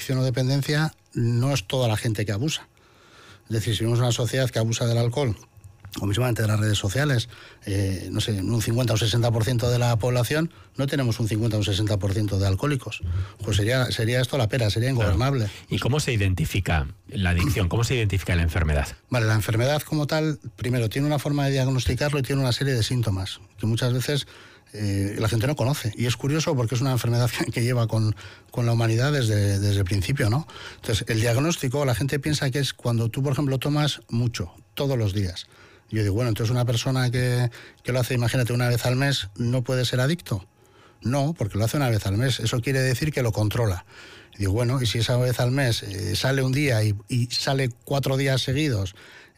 adicción o dependencia no es toda la gente que abusa. Es decir, si vemos una sociedad que abusa del alcohol, o mismamente de las redes sociales, no sé, un 50 o 60% de la población, no tenemos un 50 o un 60% de alcohólicos. Pues sería esto la pera, sería ingobernable. Claro. ¿Y cómo se identifica la adicción? ¿Cómo se identifica la enfermedad? Vale, la enfermedad como tal, primero, tiene una forma de diagnosticarlo y tiene una serie de síntomas que muchas veces la gente no conoce. Y es curioso porque es una enfermedad que lleva con la humanidad desde el principio, ¿no? Entonces, el diagnóstico, la gente piensa que es cuando tú, por ejemplo, tomas mucho, todos los días. Yo digo, bueno, entonces una persona que lo hace, imagínate, una vez al mes, ¿no puede ser adicto? No, porque lo hace una vez al mes. Eso quiere decir que lo controla. Y digo, bueno, y si esa vez al mes sale un día y sale 4 días seguidos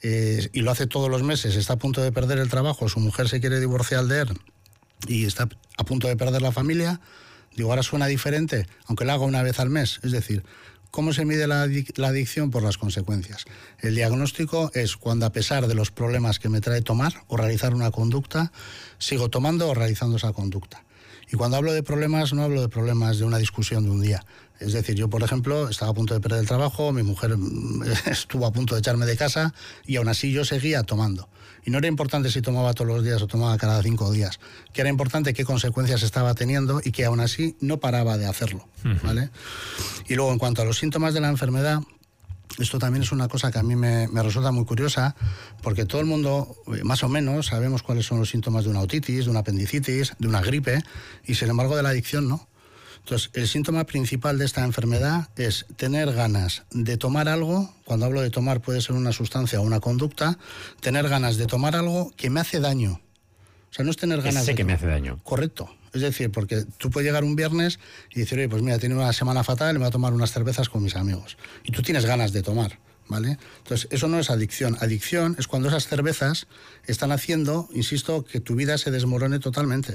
y lo hace todos los meses, está a punto de perder el trabajo, su mujer se quiere divorciar de él y está a punto de perder la familia, digo, ahora suena diferente, aunque lo haga una vez al mes. Es decir, ¿cómo se mide la adicción? Por las consecuencias. El diagnóstico es cuando, a pesar de los problemas que me trae tomar o realizar una conducta, sigo tomando o realizando esa conducta. Y cuando hablo de problemas, no hablo de problemas de una discusión de un día. Es decir, yo, por ejemplo, estaba a punto de perder el trabajo, mi mujer estuvo a punto de echarme de casa y aún así yo seguía tomando. Y no era importante si tomaba todos los días o tomaba cada 5 días, que era importante qué consecuencias estaba teniendo y que aún así no paraba de hacerlo, ¿vale? Y luego, en cuanto a los síntomas de la enfermedad, esto también es una cosa que a mí me resulta muy curiosa, porque todo el mundo, más o menos, sabemos cuáles son los síntomas de una otitis, de una apendicitis, de una gripe, y sin embargo de la adicción no. Entonces, el síntoma principal de esta enfermedad es tener ganas de tomar algo. Cuando hablo de tomar puede ser una sustancia o una conducta. Tener ganas de tomar algo que me hace daño. O sea, no es tener ganas de... que me hace daño. Correcto. Es decir, porque tú puedes llegar un viernes y decir, oye, pues mira, tiene una semana fatal y me voy a tomar unas cervezas con mis amigos. Y tú tienes ganas de tomar, ¿vale? Entonces, eso no es adicción. Adicción es cuando esas cervezas están haciendo, insisto, que tu vida se desmorone totalmente.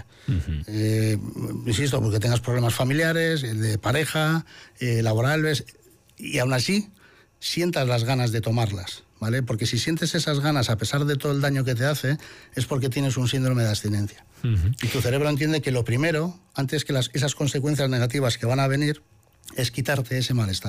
Insisto, porque tengas problemas familiares, de pareja, laborales, y aún así sientas las ganas de tomarlas, ¿vale? Porque si sientes esas ganas a pesar de todo el daño que te hace, es porque tienes un síndrome de abstinencia. Y tu cerebro entiende que lo primero, antes que esas consecuencias negativas que van a venir, es quitarte ese malestar.